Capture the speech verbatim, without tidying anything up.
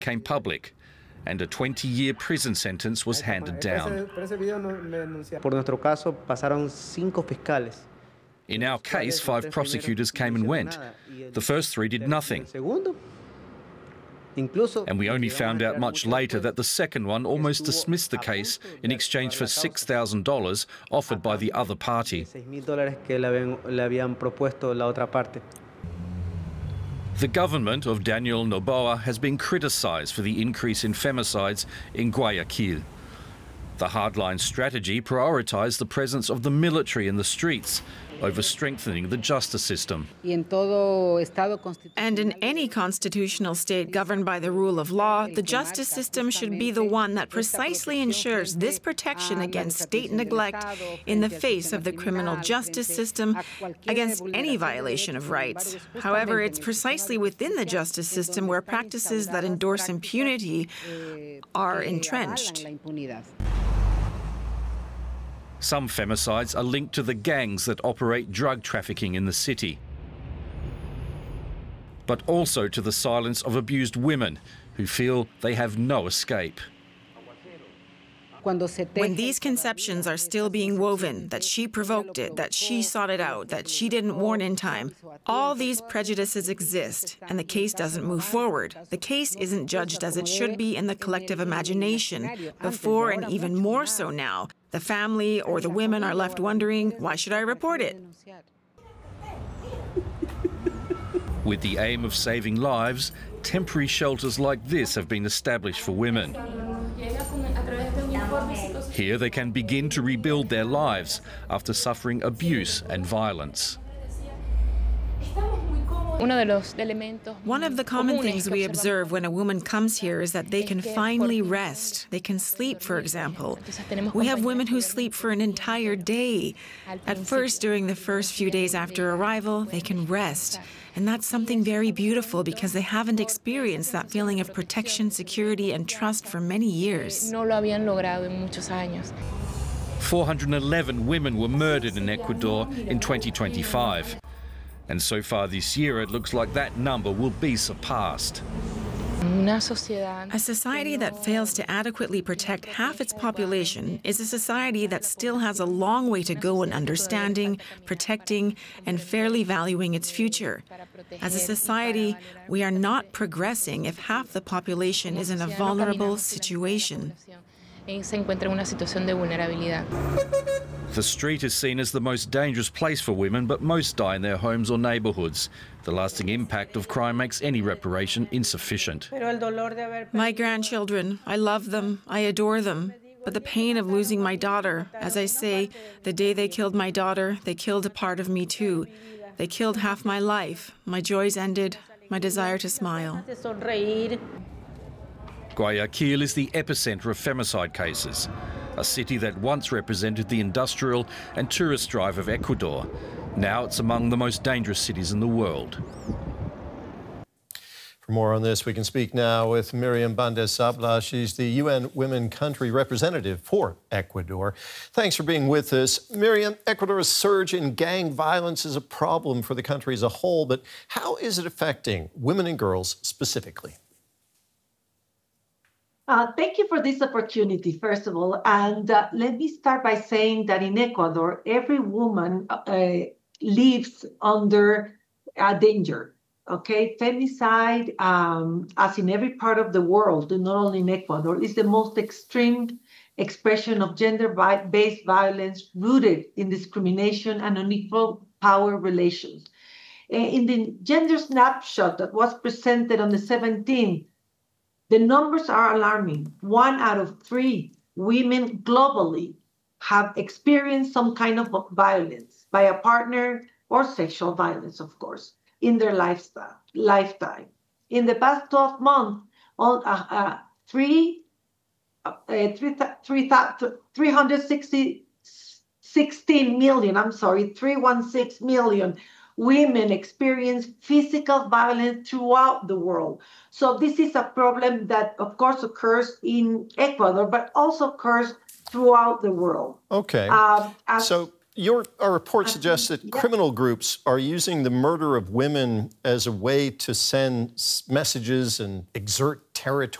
came public, and a twenty-year prison sentence was handed down. In our case, five prosecutors came and went. The first three did nothing. And we only found out much later that the second one almost dismissed the case in exchange for six thousand dollars offered by the other party. The government of Daniel Noboa has been criticised for the increase in femicides in Guayaquil. The hardline strategy prioritised the presence of the military in the streets over strengthening the justice system. And in any constitutional state governed by the rule of law, the justice system should be the one that precisely ensures this protection against state neglect in the face of the criminal justice system against any violation of rights. However, it's precisely within the justice system where practices that endorse impunity are entrenched. Some femicides are linked to the gangs that operate drug trafficking in the city, but also to the silence of abused women who feel they have no escape. When these conceptions are still being woven, that she provoked it, that she sought it out, that she didn't warn in time, all these prejudices exist, and the case doesn't move forward. The case isn't judged as it should be in the collective imagination. Before, and even more so now, the family or the women are left wondering, why should I report it? With the aim of saving lives, temporary shelters like this have been established for women. Here they can begin to rebuild their lives after suffering abuse and violence. One of the common things we observe when a woman comes here is that they can finally rest. They can sleep, for example. We have women who sleep for an entire day. At first, during the first few days after arrival, they can rest. And that's something very beautiful because they haven't experienced that feeling of protection, security, and trust for many years. four hundred eleven women were murdered in Ecuador in twenty twenty-five. And so far this year, it looks like that number will be surpassed. A society that fails to adequately protect half its population is a society that still has a long way to go in understanding, protecting, and fairly valuing its future. As a society, we are not progressing if half the population is in a vulnerable situation. The street is seen as the most dangerous place for women, but most die in their homes or neighbourhoods. The lasting impact of crime makes any reparation insufficient. My grandchildren, I love them, I adore them. But the pain of losing my daughter, as I say, the day they killed my daughter, they killed a part of me too. They killed half my life. My joys ended, my desire to smile. Guayaquil is the epicentre of femicide cases, a city that once represented the industrial and tourist drive of Ecuador. Now it's among the most dangerous cities in the world. For more on this, we can speak now with Miriam Bandes-Sabla. She's the U N Women Country Representative for Ecuador. Thanks for being with us. Miriam, Ecuador's surge in gang violence is a problem for the country as a whole, but how is it affecting women and girls specifically? Uh, thank you for this opportunity, first of all. And uh, let me start by saying that in Ecuador, every woman uh, lives under uh, danger. Okay, femicide, um, as in every part of the world, not only in Ecuador, is the most extreme expression of gender-based violence rooted in discrimination and unequal power relations. In the gender snapshot that was presented on the seventeenth, the numbers are alarming. One out of three women globally have experienced some kind of violence by a partner or sexual violence, of course, in their lifestyle, lifetime. In the past twelve months, all, uh, uh, three, uh, three, three, three hundred sixteen million, I'm sorry, three hundred sixteen million women experience physical violence throughout the world. So this is a problem that, of course, occurs in Ecuador, but also occurs throughout the world. Okay. Um, as, so your our report suggests that yeah. criminal groups are using the murder of women as a way to send messages and exert territory.